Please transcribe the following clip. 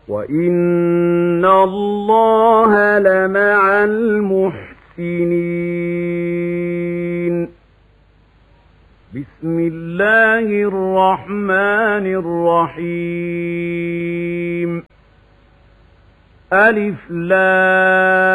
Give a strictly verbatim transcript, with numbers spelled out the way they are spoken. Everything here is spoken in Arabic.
وَإِنَّ اللَّهَ لَمَعَ الْمُحْسِنِينَ. بسم الله الرحمن الرحيم. ألف لام